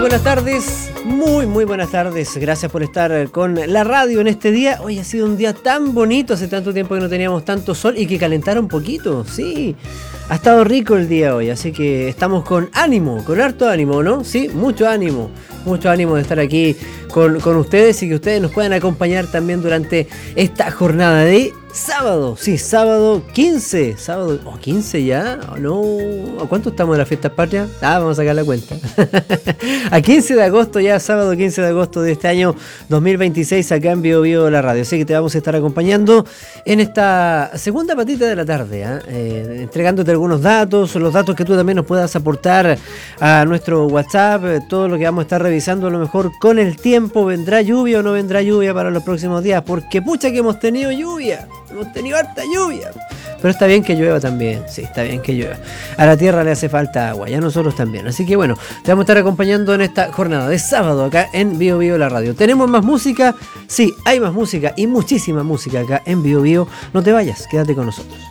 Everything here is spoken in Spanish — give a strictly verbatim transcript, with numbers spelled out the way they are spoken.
Buenas tardes, muy muy buenas tardes, gracias por estar con la radio en este día. Hoy ha sido un día tan bonito, hace tanto tiempo que no teníamos tanto sol y que calentara un poquito, sí, ha estado rico el día hoy, así que estamos con ánimo, con harto ánimo, ¿no? Sí, mucho ánimo, mucho ánimo de estar aquí con, con ustedes y que ustedes nos puedan acompañar también durante esta jornada de sábado, sí, sábado quince, sábado, oh, quince ya, oh, no, ¿a cuánto estamos de las fiestas patrias? Ah, vamos a sacar la cuenta. A quince de agosto ya, sábado quince de agosto de este año dos mil veintiséis acá en Bio Bio la radio, así que te vamos a estar acompañando en esta segunda patita de la tarde, ¿eh? Eh, entregándote algunos datos, los datos que tú también nos puedas aportar a nuestro WhatsApp, eh, todo lo que vamos a estar revisando a lo mejor con el tiempo, vendrá lluvia o no vendrá lluvia para los próximos días, porque pucha que hemos tenido lluvia. Hemos tenido harta lluvia. Pero está bien que llueva también. Sí, está bien que llueva. A la tierra le hace falta agua. Y a nosotros también. Así que bueno, te vamos a estar acompañando en esta jornada de sábado acá en Bio Bio la radio. ¿Tenemos más música? Sí, hay más música y muchísima música acá en Bio Bio. No te vayas, quédate con nosotros.